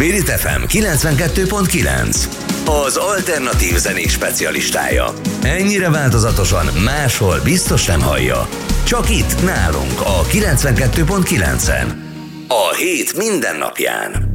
Spirit FM 92.9, az alternatív zenés specialistája. Ennyire változatosan máshol biztos nem hallja. Csak itt nálunk a 92.9-en. A hét minden napján.